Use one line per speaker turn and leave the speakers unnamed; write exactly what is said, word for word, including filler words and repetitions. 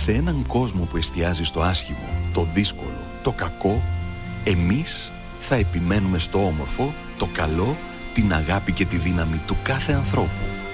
Σε έναν κόσμο που εστιάζει στο άσχημο, το δύσκολο, το κακό, εμείς θα επιμένουμε στο όμορφο, το καλό, την αγάπη και τη δύναμη του κάθε ανθρώπου.